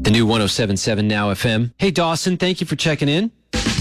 The new 107.7 Now FM. Hey, Dawson, thank you for checking in.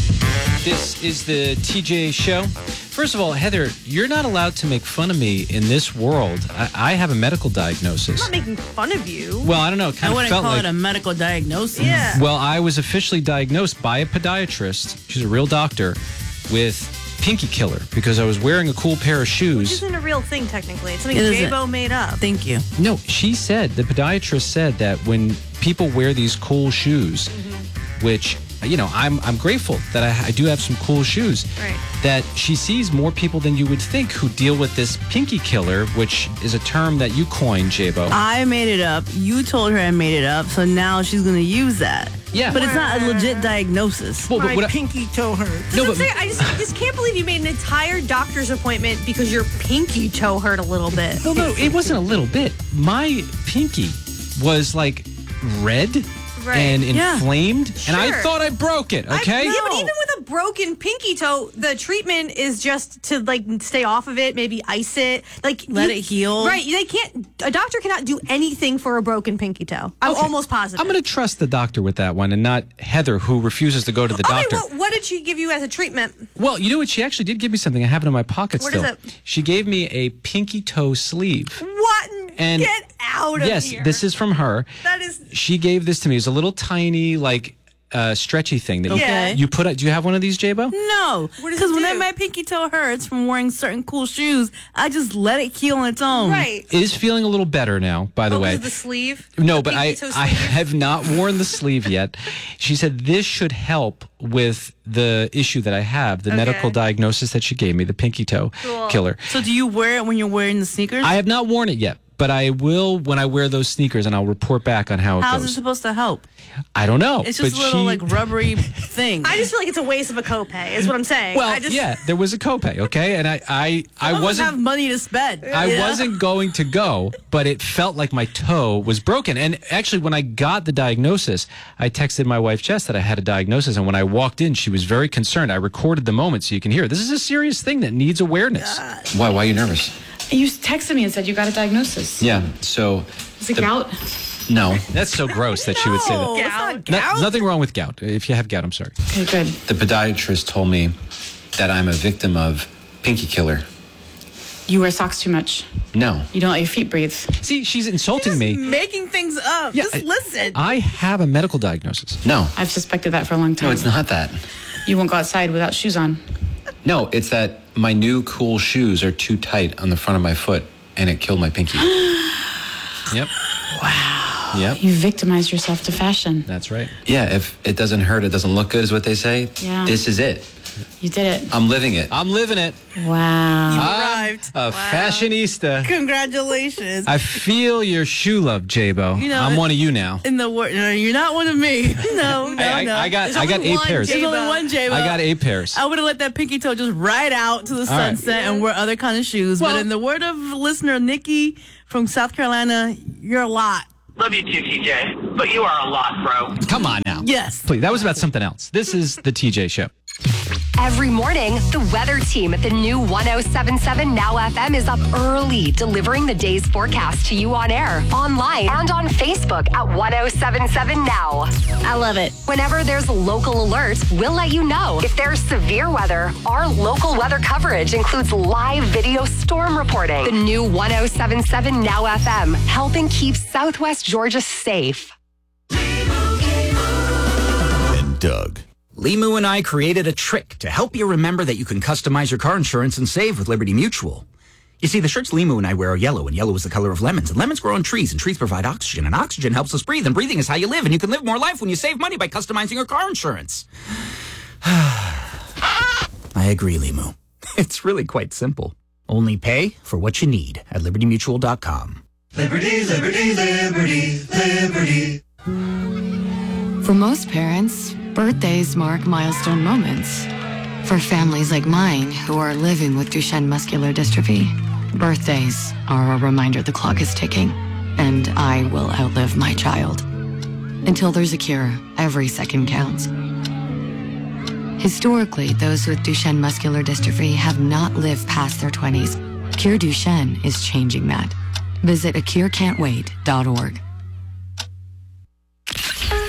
This is the TJ Show. First of all, Heather, you're not allowed to make fun of me in this world. I have a medical diagnosis. I'm not making fun of you. Well, I don't know. It kind I of wouldn't felt call like it a medical diagnosis. Yeah. Well, I was officially diagnosed by a podiatrist. She's a real doctor with pinky killer because I was wearing a cool pair of shoes. Which isn't a real thing, technically. It's something It isn't. J-Bo made up. Thank you. No, she said, the podiatrist said that when people wear these cool shoes, which, you know, I'm grateful that I do have some cool shoes, Right. that she sees more people than you would think who deal with this pinky killer, which is a term that you coined, J-Bo. I made it up. You told her I made it up, so now she's going to use that. Yeah. But it's not a legit diagnosis. Well, but what I- pinky toe hurts. No, I'm but- saying, I just can't believe you made an entire doctor's appointment because your pinky toe hurt a little bit. No, it wasn't a little bit. My pinky was like red Right. and Yeah. inflamed, and I Sure. thought I broke it, okay? Yeah, but even with a broken pinky toe, the treatment is just to like stay off of it, maybe ice it, like Let it heal. Right? They can't. A doctor cannot do anything for a broken pinky toe. I'm Okay. almost positive. I'm going to trust the doctor with that one and not Heather, who refuses to go to the doctor. Okay, what did she give you as a treatment? Well, you know what? She actually did give me something. I have it in my pocket What still. is it? She gave me a pinky toe sleeve. What? And Get out of yes, here. this is from her. That is. She gave this to me. It was a little tiny, like, stretchy thing that Okay. you put. Do you have one of these, J-Bo? No, What does because it whenever do? my pinky toe hurts from wearing certain cool shoes, I just let it heal on its own. Right. It is feeling a little better now, by the Oh, way. was it the sleeve? No, The but I pinky toe I sleeve? have not worn the sleeve yet. She said this should help with the issue that I have, the medical diagnosis that she gave me, the pinky toe killer. So do you wear it when you're wearing the sneakers? I have not worn it yet, but I will when I wear those sneakers, and I'll report back on how it How's it goes. supposed to help? I don't know. It's just but a little she- like rubbery thing. I just feel like it's a waste of a copay. Is what I'm saying. Well, I just, yeah, there was a copay, okay, and I Some of us have wasn't. money to spend. I wasn't going to go, but it felt like my toe was broken. And actually, when I got the diagnosis, I texted my wife, Jess, that I had a diagnosis. And when I walked in, she was very concerned. I recorded the moment so you can hear it. This is a serious thing that needs awareness. Why? Why are you nervous? You texted me and said you got a diagnosis. Yeah, so... Is it gout? No. That's so gross that she would say that. No, it's not No, gout. nothing wrong with gout. If you have gout, I'm sorry. Okay, good. The podiatrist told me that I'm a victim of pinky killer. You wear socks too much. No. You don't let your feet breathe. See, she's insulting Just me. making things up. Yeah, just listen. I have a medical diagnosis. No. I've suspected that for a long time. No, it's not that. You won't go outside without shoes on. No, it's that my new cool shoes are too tight on the front of my foot, and it killed my pinky. Yep. Wow. Yep. You victimized yourself to fashion. That's right. Yeah, if it doesn't hurt, it doesn't look good, is what they say. Yeah. This is it. You did it. I'm living it. I'm living it. Wow. Arrived. A fashionista. Congratulations. I feel your shoe love, J-Bo. You know, I'm one of you now. In the word, no, you're not one of me. No, no, I no. got There's 8 only one pairs. There's only one J-Bo. I got 8 pairs. I would have let that pinky toe just ride out to the right. sunset and wear other kind of shoes. Well- but in the word of listener Nikki from South Carolina, you're a lot. Love you too, TJ, but you are a lot, bro. Come on now. Yes. Please, that was about something else. This is the TJ Show. Every morning, the weather team at the new 107.7 Now FM is up early, delivering the day's forecast to you on air, online, and on Facebook at 107.7 Now. I love it. Whenever there's a local alert, we'll let you know. If there's severe weather, our local weather coverage includes live video storm reporting. The new 107.7 Now FM, helping keep Southwest Georgia safe. And Doug. Limu and I created a trick to help you remember that you can customize your car insurance and save with Liberty Mutual. You see, the shirts Limu and I wear are yellow, and yellow is the color of lemons, and lemons grow on trees, and trees provide oxygen, and oxygen helps us breathe, and breathing is how you live, and you can live more life when you save money by customizing your car insurance. I agree, Limu. It's really quite simple. Only pay for what you need at libertymutual.com. Liberty, liberty, liberty, liberty. For most parents, birthdays mark milestone moments. For families like mine who are living with Duchenne muscular dystrophy, birthdays are a reminder the clock is ticking, and I will outlive my child. Until there's a cure, every second counts. Historically, those with Duchenne muscular dystrophy have not lived past their 20s. Cure Duchenne is changing that. Visit acurecan'twait.org.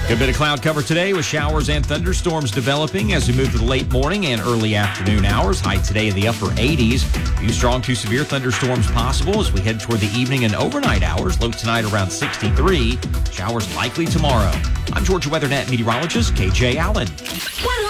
Good bit of cloud cover today with showers and thunderstorms developing as we move to the late morning and early afternoon hours. High today in the upper 80s. Few strong to severe thunderstorms possible as we head toward the evening and overnight hours. Low tonight around 63. Showers likely tomorrow. I'm Georgia WeatherNet meteorologist KJ Allen.